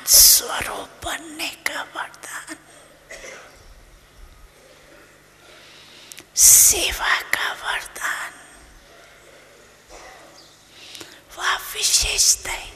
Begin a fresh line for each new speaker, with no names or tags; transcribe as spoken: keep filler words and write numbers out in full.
स्वरूप बनने का वरदान, सेवा का वरदान, वह विशेषता है।